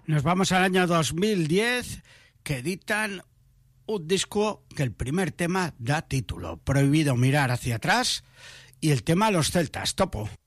Nos vamos al año 2010, que editan un disco que el primer tema da título, Prohibido mirar hacia atrás, y el tema Los Celtas, Topo.